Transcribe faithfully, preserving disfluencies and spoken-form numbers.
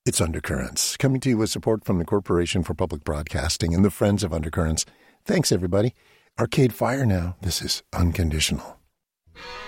It's Undercurrents, coming to you with support from the Corporation for Public Broadcasting and the Friends of Undercurrents. Thanks, everybody. Arcade Fire now. This is Unconditional.